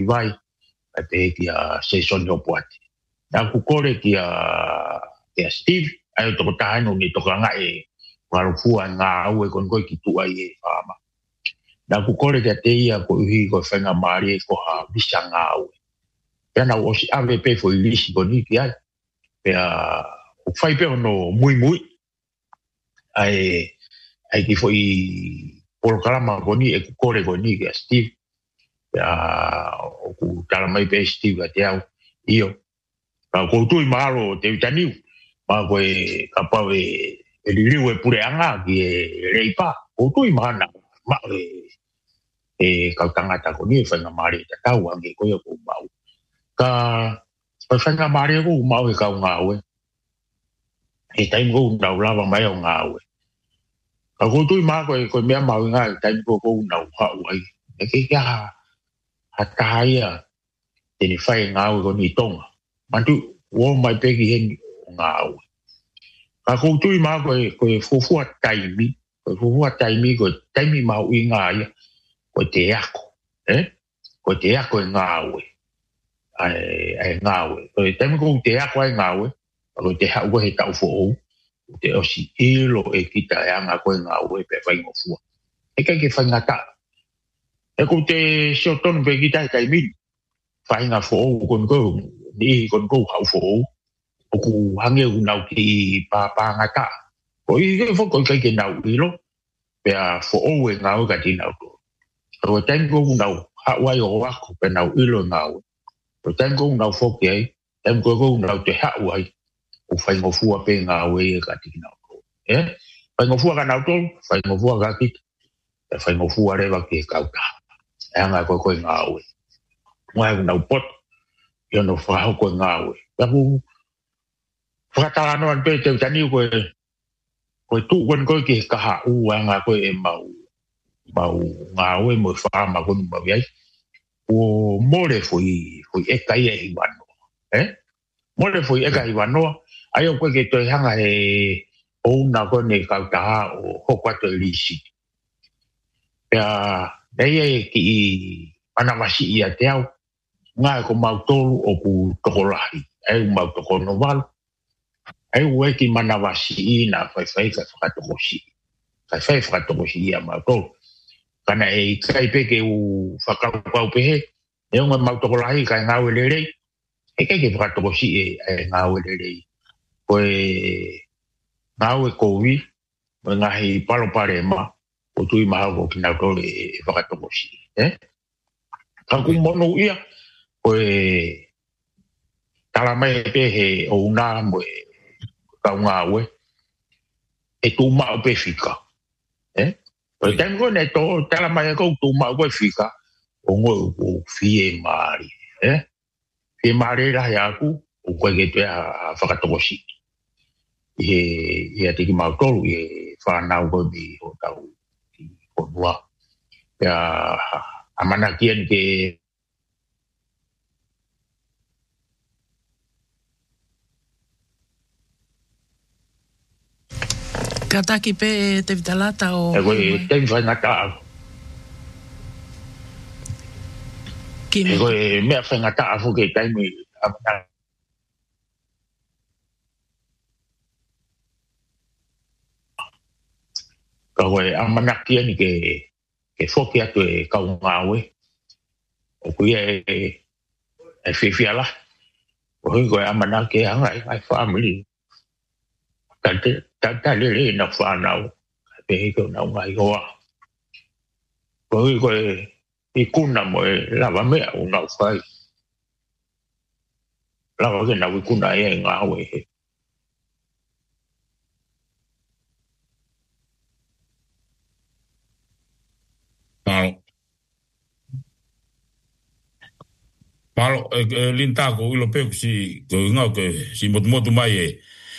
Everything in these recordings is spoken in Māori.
vai pe kia season yo puati na ku kore kia Steve ai to ta no ni to nga e waru fua nga au e kon ko ki tu ai e fama na ku kore te ia ko hi ko fenga mari ko ha bisanga au na o si ave pe fo ilisi ko ni kia pe o fai pe no muy ai ki foi por kalama ko ni e ku kore ko ni kia Steve o ku tala mai pe Steve te au io ka ko tu maro te taniu ma ko ka pa e liu e pure anga ki e reipa ko tu mana ma ka tangata ko ni fa na mari ta tau ange ko yo ko mau ka pa fa na mari ko mau ka nga we e tai mo na lava mai nga we ka ko tu ma ko me mau nga tai ko na ha we e ke ka hataia te ni fa nga we ko ni tonga mantu wo mai pe ki hen nga we ka ko tu ma ko fu taimi ko taimi mau nga ya ko te ako ko te ako nga we ai nga we ko taimi ko te ako ai nga we ko te ha we he tau fo te o si ilo e kita nga ko nga we pe fa ngo fu e ka ke fa nga ta e ko te shoton pe kita taimi fa nga fo ko ni ko ha fo o ku hange unau ki pa ngata ko i fo ko ke nau i lo pe a fo o e ngau ka ti nau ko tengo unau ha wai o wa ko pe nau i lo ngau ko tengo unau fo ke tengo unau te ha wai o fai ngo fu pe ngau e ka ti nau fai ngo fu ka nau to fai ngo fu ka ki fai ngo fu are ba ke ka ta nga ko ngau e mai unau pot yo no fa ko ngau e ku Fakatala no an pe te tani ko tu wan ko ki ka ha u nga ko e mau nga we mo fa ma ko ma viai o more foi e kai e wano more foi e kai wano ai ko ke to hanga e o na ko ne ka ta o ho kwa to lisi ya dai ki ana masi ia te au nga ko mau tolu o ku tokolahi ai mau tokono wal ai we ki manawasi na fai ka fatokosi fai fatokosi ya ma to kana e kai pe ke u fakau pau pe e un ma to lai ka nga we le e ke fatokosi e nga we le ko nga we ko wi nga hi palo pare ma o tu ma ko kina ko e fatokosi ka ku mono ia ko tala mai pe he o na mo ka nga we e tu ma pe fika o tengo ne to tala mai ko tu ma we fika o ngo o fie mari fie mari la ya ku o ko ke te a fakatoshi e te ki ma to e fa na go bi o ta o wa ya amana kien ke Kataki pe te vitalata o... E te whaingata. E mea whaingata a fuke taimi. Ka koe amanaki ani ke whoki atu e kaungawe. O kuia e whiwhiala. O hui koe amanaki hanga e family. Ta lele na whanau. Pe hiko na ngai hoa. Ko hui koe i kuna mo e lava mea o nau whai. Lava ke nau i kuna e ngā we he. Malo, lintako ilo peku si ngau ke si motu mai e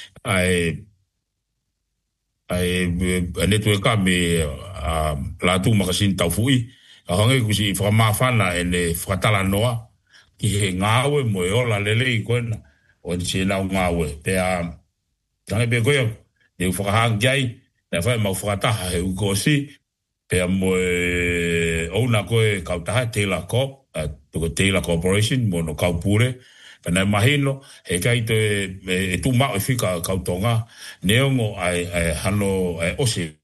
ai netu e ka me la tu makasin tau fui a hange ku si whakamawhana e ne whakatala noa ki he ngāwe mo e ola lele i koena o ni se nau ngāwe pe a tange pe koea e u whakahangiai na whae mau whakataha he u kosi pe a mo e ouna koe kautaha te la ko Toko Taylor Corporation, mono kaupure, pana mahino, he kai te tu mao fika kautonga, neongo ai hano ai ose,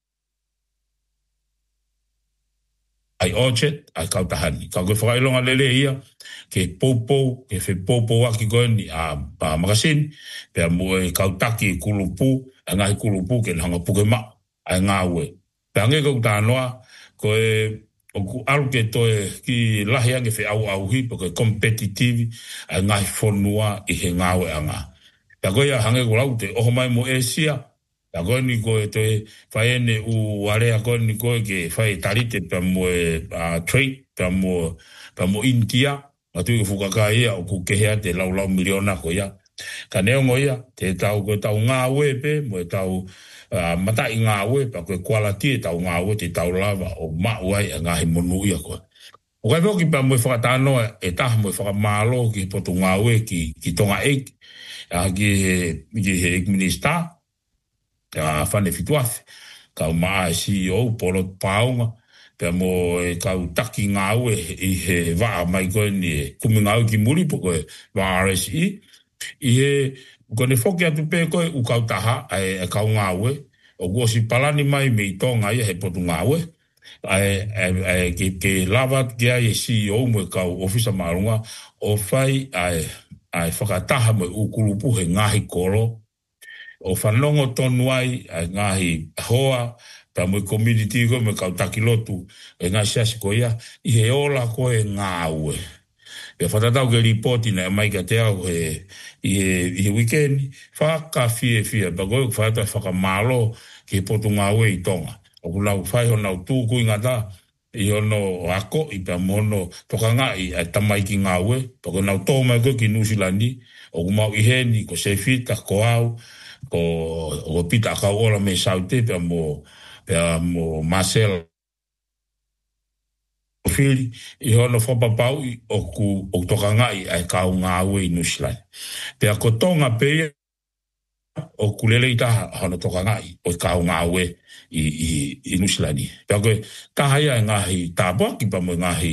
ai orchard, ai kautahani. Ka koe whakailonga lele ia, ke popo, ke whi popo aki koe ni a makasin, pia mua kautaki kulupu, a ngahi kulupu ke hanga puke ma, ai ngā ue. Pia nge kau tānoa, koe o ku alu ke toe ki lahi ange whi au hi, po koe competitive, ai ngahi whonua i he ngā ue anga. Pia koe ia hange kulau te oho mai mo Asia, pia koe ni koe te whaene u area koe ni koe ke whae tarite pia moe trade, pia mo India, matui ke whukaka ia o ku kehea te lau miliona ko ia. Ka neongo ia, te tau koe tau ngā ue pe, mo e tau matai ngā ue, pa koe quality e tau ngā ue, te tau lava o mauai a ngahi monu ia koe. O kai poki pa mo e whakatanoa e taha mo e whakamalo ki potu ngā ue ki tonga eik, ki he eik minister, whane fituafe, kau maa CEO, polo paunga, pia mo e kau taki ngā ue i he waa mai koe ni e kumi ngā ue ki muri po koe waa RSE, i he kone whoki atu pē koe u kau taha e kau ngā ue, o kuosi palani mai me i tonga ia he potu ngā ue, ke lava ki ai e CEO mo e kau ofisa marunga, o whai ai whakataha mo u kulupu he ngahi koro, o whanongo tonu ai ngahi hoa, pa mo community ko me kau takilotu e ngahi siasi ko ia, i he ola ko e ngā ue. E whatatau ke reporti na mai ka te au i he weekend, whaka fie, pa koe whata whakamalo ki potu ngā ue i tonga. O kulau whai honau tūku i ngata, i hono ako, i pa mono tokanga i tamai ki ngā ue, pa koe nau tō mai koe ki New Zealandi, o kumau i heni, ko sefita, ko au, ko pita kau ora me saute, pa mo Marcel Fili, i hono whapapau o tokanga i kau ngā ue i New Zealand. Pea ko tonga pēia, o kulele i taha hono tokanga i o kau ngā ue i New Zealand. Pea koe taha ia ngahi tāpuaki, pa mo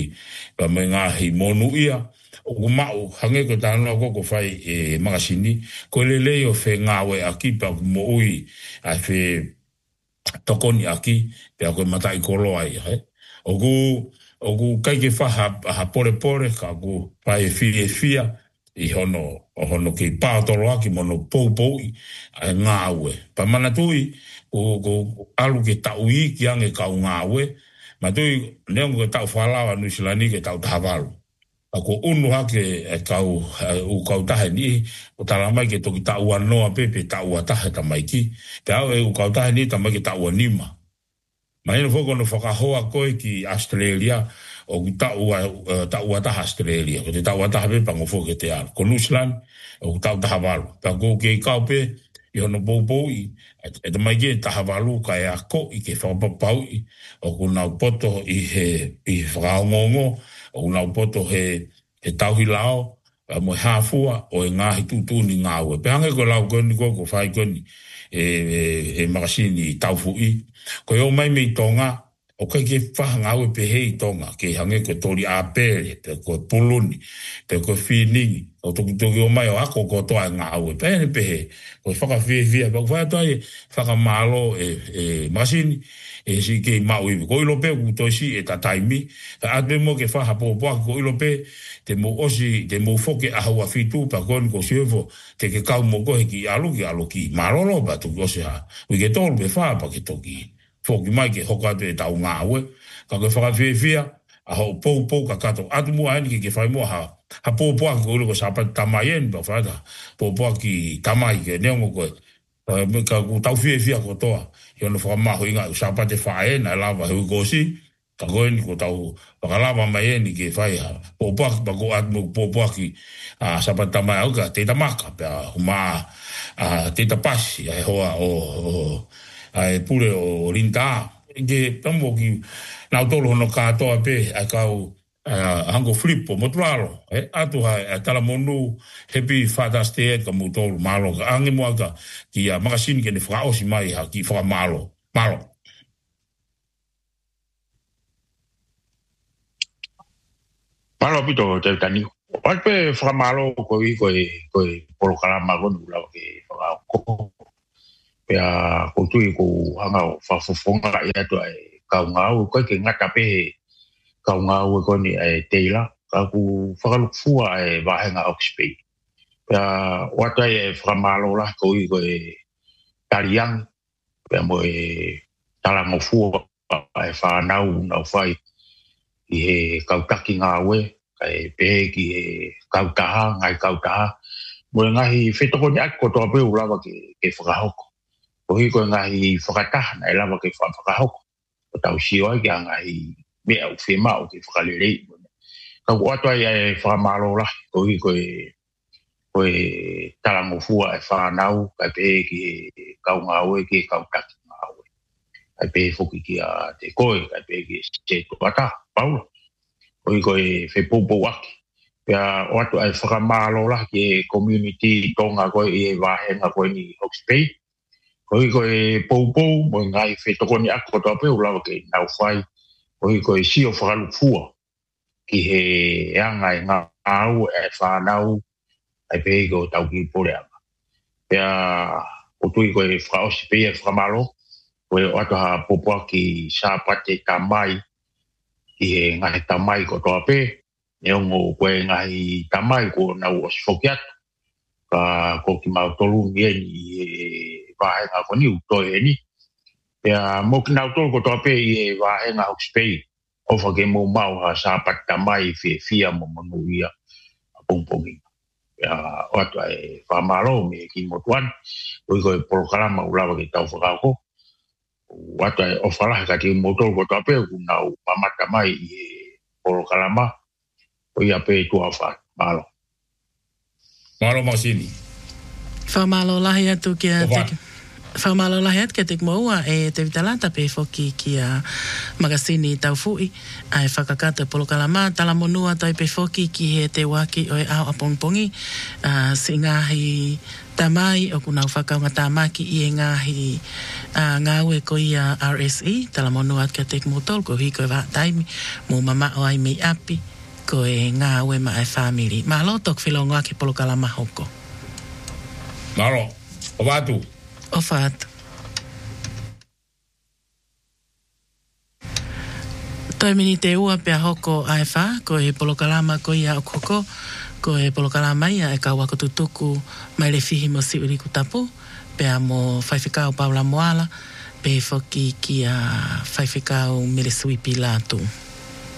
ngahi monu ia, o kumau hange ko tānoa koko whai e makasini, ko lelei o whe ngā ue aki, pa mo ui a whe tokoni aki, pea koe matai kolo ai, o ku kai ke wha pore, ka ku whai e fia, i hono ki pātoro aki mono pou i ngā ue. Pa mana tui, ko alu ke tau i ki ange kau ngā ue, ma tui neongo ke tau whalawa New Zealand ke tau tahavalu. Ako unu hake kau tahe ni, o tala mai ke toki tau anoa pepe tau atahe tamai ki, te au e kau tahe ni tamai ke tau anima. Ma hino foko no whakahoa koe ki Australia, o tau ataha Australia, ko te tau ataha pepa ngo foko te alu. Ko New Zealand, o tau taha walu. Pa ko ke kau pe, i hono pou i, e tamai ke taha walu ka e ako i ke whakapapau i, o ku nau poto i whakaongongo, o nau poto he tauhi lao, mo hafua o e ngahi tutuni ngā ue. Pe hange ko lau koni ko whai koni e makasini taufu i. Ko e o mai mei tonga, o kai ke whaha ngā ue pe hei tonga, ke hange ko tori apere, pe ko puluni, pe ko whiningi, o toki o mai o ako ko toa ngā ue. Pe hene pe he, ko e whakawhiawhia, pe ko whai toa e whakamalo e makasini, e si ke mau iwi. Ko ilo pe ku toi si e ta taimi, ka atme mo ke whaha pōpua, ko ilo pe te mo osi, te mo foke ahua fitu, pa koni ko siefo, te ke kau mo kohe ki alu ki marolo, pa tuki osi ha. Ui ke tolu pe wha pa ke toki. Foki mai ke hokatu e tau ngā ue, ka koe whakawhiawhia, a ho pou ka kato. Atu mua eni ke whai mua ha pōpua ko ilo ko sapati tamai eni, pa whaita pōpua ki tamai ke neongo koe. Ka ku tau whiawhia ko toa. I ono whakamaho inga, sapate whae na lava hui kosi, ka koe ni ko tau whakalava mai eni ke whai ha. Pōpuaki pa ko atmu pōpuaki sapate tamai auka, te tamaka, pia huma te tapasi, ai hoa ai pure o rinta. Ke tamo ki nau tolo hono katoa pe, ai kau hango flip o motuaro, atu hai tala monu happy Father's Day ka mutolu malo ka ange mua ka ki makasini ke ne whakaosi mai ha ki whakamalo malo. Malo pito te tani. Oi pe famalo ko polo kalama ko nula ke ko. Pe a ko tu ko hanga fa fofonga ia to ai ka ngau ko ke ngata pe ka ngau ko ni ai teila ka ku fa fua ai va hanga oxpe. Pe a wata e famalo la ko tariang pe mo talango fua ai fa nau fai i he kautaki ngā we, kai pehe ki he kautaha, ngai kautaha. Mo ngahi whetoko ni ako toa peu lawa ke whakahoko. O hi koe ngahi whakataha nai lawa ke whakahoko. O tau sioi ki a ngahi mea u whemau ke whakalirei. Ka ku atua i e whakamalo lahi, o hi koe talango fua e whanau, kai pehe ki he kaunga we, ki he kautaki ngā we. Kai pehe whuki ki a te koe, kai pehe ki se tuata, paula. Oi koe whepopo waki. Pea o atu ai whakamalo la ki community tonga koe i e wahenga koe ni Hawke's Bay. Oi koe poupou, mo ngai whetoko ni ako toa peu lawa ke nau whai. Oi koe sio whakalupua ki he anga e ngā au e whanau ai pehe ko tau ki poreanga. Pea o tui koe whakaosi pei e whakamalo. Koe o atu ha popoa ki sāpate tamai i he ngahi tamai ko toa pē. E ongo koe ngahi tamai ko nau osfokiat. Ka ko ki mau tolu ngeni i he wahenga ko ni utoe he ni. Pea mo ki nau tolu ko toa pē i he wahenga Hawke's Bay. Ofa ke mo mau ha sāpat tamai fia mo monu ia a pongpongi. Pea o atu ai whamalo me ki motuan. Oi koe polokalama ulawa ke tau whakako. Wata e ofala ka te motor ko tape ku nau pamata mai i polo kalama o ia pe tu afa malo masini famalo lahi atu ki famalo lahi atu ki te moua e te vitalata pe foki ki a magasini tau fui ai whakakata polo kalama tala monua tai pe foki ki he te waki o e ao apongpongi singahi tamai o kuna whakaunga tamaki i e ngahi ngāwe ko i a RSE tala monu at ka tek motol ko hi koe wa taimi mo mama o ai mei api ko e ngāwe ma e family malo tok filongo aki polo kalama hoko malo o watu o watu toi mini te ua pia hoko ai wha ko e polo kalama ko i a okoko ko e polo kalama ia e ka wako tutuku mai le fihi mo si uriku tapu pea mo whaiwhikau Paula Moala pe foki ki a whaiwhikau Mele Suipi Latu.